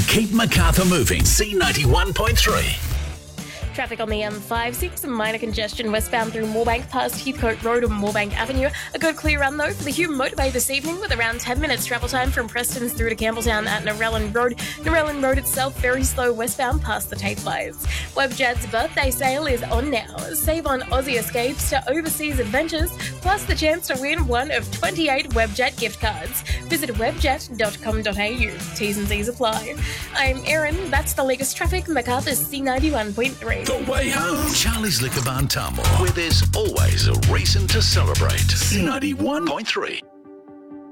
keep Macarthur moving. C91.3. Traffic on the M5, some minor congestion westbound through Moorebank past Heathcote Road and Moorebank Avenue. A good clear run though for the Hume Motorway this evening with around 10 minutes travel time from Prestons through to Campbelltown at Narellan Road. Narellan Road itself very slow westbound past the Tate Lights. Webjet's birthday sale is on now. Save on Aussie escapes to overseas adventures, plus the chance to win one of 28 Webjet gift cards. Visit webjet.com.au. T's and C's apply. I'm Erin, that's the latest traffic, Macarthur's C91.3. The way home. Charlie's Liquor Barn Tamworth, where there's always a reason to celebrate. C91.3.